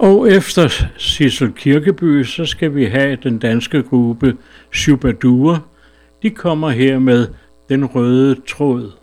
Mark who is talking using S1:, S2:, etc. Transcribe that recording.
S1: Og efter Sissel Kirkeby, så skal vi have den danske gruppe Shubadur. De kommer her med Den røde tråd.